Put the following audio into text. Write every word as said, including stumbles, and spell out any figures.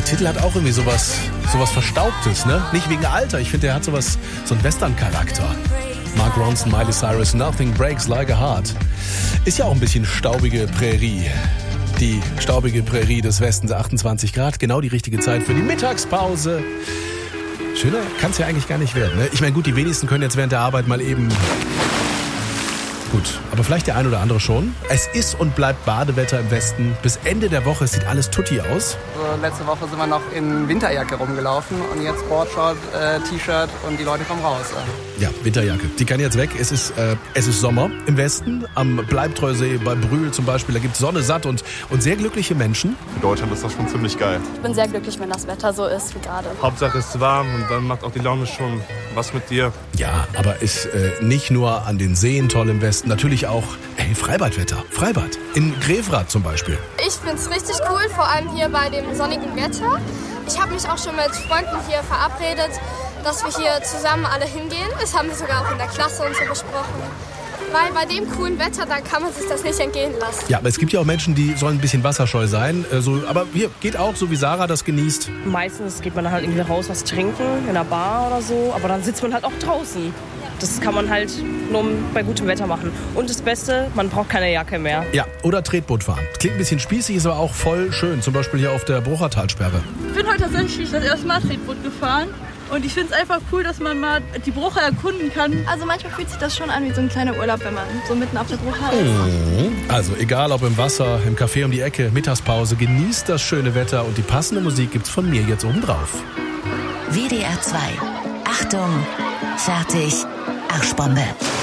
Titel hat auch irgendwie sowas, sowas Verstaubtes, ne? Nicht wegen Alter, ich finde, der hat sowas, so einen Western-Charakter. Mark Ronson, Miley Cyrus, Nothing Breaks Like a Heart. Ist ja auch ein bisschen staubige Prärie. Die staubige Prärie des Westens, achtundzwanzig Grad, genau die richtige Zeit für die Mittagspause. Schöner kann es ja eigentlich gar nicht werden, ne? Ich meine, gut, die wenigsten können jetzt während der Arbeit mal eben... Gut, aber vielleicht der ein oder andere schon. Es ist und bleibt Badewetter im Westen. Bis Ende der Woche sieht alles tutti aus. Also letzte Woche sind wir noch in Winterjacke rumgelaufen und jetzt Boardshort, äh, T-Shirt und die Leute kommen raus. Ja, Winterjacke. Die kann jetzt weg. Es ist, äh, es ist Sommer im Westen. Am Bleibtreusee bei Brühl zum Beispiel. Da gibt es Sonne satt und, und sehr glückliche Menschen. In Deutschland ist das schon ziemlich geil. Ich bin sehr glücklich, wenn das Wetter so ist wie gerade. Hauptsache es ist warm und dann macht auch die Laune schon was mit dir. Ja, aber ist äh, nicht nur an den Seen toll im Westen. Natürlich auch, ey, Freibadwetter. Freibad. In Grefrath zum Beispiel. Ich find's richtig cool, vor allem hier bei dem sonnigen Wetter. Ich habe mich auch schon mit Freunden hier verabredet, dass wir hier zusammen alle hingehen. Das haben wir sogar auch in der Klasse und so besprochen. Weil bei dem coolen Wetter, da kann man sich das nicht entgehen lassen. Ja, aber es gibt ja auch Menschen, die sollen ein bisschen wasserscheu sein. Äh, so, aber hier, geht auch, so wie Sarah das genießt. Meistens geht man dann halt irgendwie raus, was trinken, in einer Bar oder so. Aber dann sitzt man halt auch draußen. Das kann man halt nur bei gutem Wetter machen. Und das Beste, man braucht keine Jacke mehr. Ja, oder Tretboot fahren. Klingt ein bisschen spießig, ist aber auch voll schön. Zum Beispiel hier auf der Bruchertalsperre. Ich bin heute tatsächlich das erste Mal Tretboot gefahren. Und ich finde es einfach cool, dass man mal die Brucher erkunden kann. Also manchmal fühlt sich das schon an wie so ein kleiner Urlaub, wenn man so mitten auf der Brucher ist. Also egal ob im Wasser, im Café um die Ecke, Mittagspause, genießt das schöne Wetter und die passende Musik gibt's von mir jetzt oben drauf. W D R zwei. Achtung, fertig, Arschbombe.